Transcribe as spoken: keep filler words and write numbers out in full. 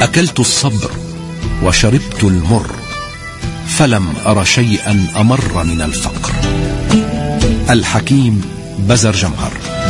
أكلت الصبر وشربت المر، فلم أر شيئا أمر من الفقر. الحكيم بزرجمهر.